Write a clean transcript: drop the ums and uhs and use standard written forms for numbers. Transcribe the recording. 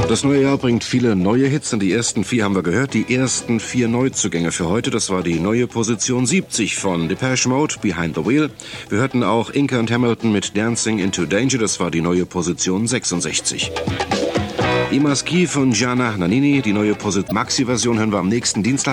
Das neue Jahr bringt viele neue Hits und die ersten 4 haben wir gehört. Die ersten 4 Neuzugänge für heute, das war die neue Position 70 von Depeche Mode, Behind the Wheel. Wir hörten auch Inca und Hamilton mit Dancing into Danger, das war die neue Position 66. I Maschi von Gianna Nannini, die neue Maxi-Version hören wir am nächsten Dienstag.